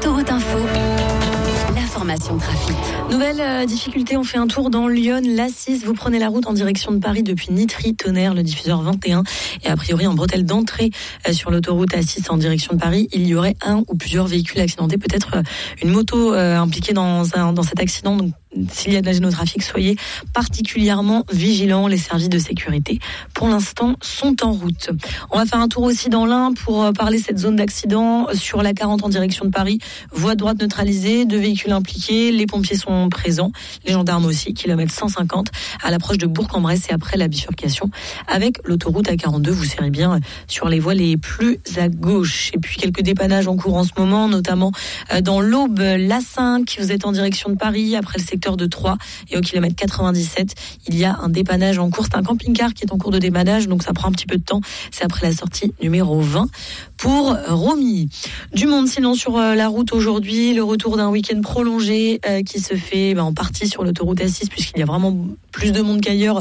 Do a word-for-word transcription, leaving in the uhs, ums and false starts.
Autoroute Info. L'information trafic. Nouvelle euh, difficulté, on fait un tour dans Lyon, l'A six. Vous prenez la route en direction de Paris depuis Nitry-Tonnerre, le diffuseur vingt et un. Et a priori, en bretelle d'entrée euh, sur l'autoroute A six en direction de Paris, il y aurait un ou plusieurs véhicules accidentés. Peut-être euh, une moto euh, impliquée dans, un, dans cet accident. Donc, s'il y a de la gêne au trafic, soyez particulièrement vigilants. Les services de sécurité, pour l'instant, sont en route. On va faire un tour aussi dans l'Ain pour parler de cette zone d'accident sur la quarante en direction de Paris. Voie de droite neutralisée, deux véhicules impliqués. Les pompiers sont présents, les gendarmes aussi. Kilomètre cent cinquante à l'approche de Bourg-en-Bresse et après la bifurcation avec l'autoroute A quarante-deux. Vous serez bien sur les voies les plus à gauche. Et puis quelques dépannages en cours en ce moment, notamment dans l'Aube, l'A cinq. Vous êtes en direction de Paris après le secteur de Troyes et au kilomètre quatre-vingt-dix-sept, il y a un dépannage en cours. C'est un camping-car qui est en cours de dépannage, donc ça prend un petit peu de temps. C'est après la sortie numéro vingt pour Romilly. Du monde sinon sur la route aujourd'hui, le retour d'un week-end prolongé euh, qui se fait bah, en partie sur l'autoroute A six puisqu'il y a vraiment plus de monde qu'ailleurs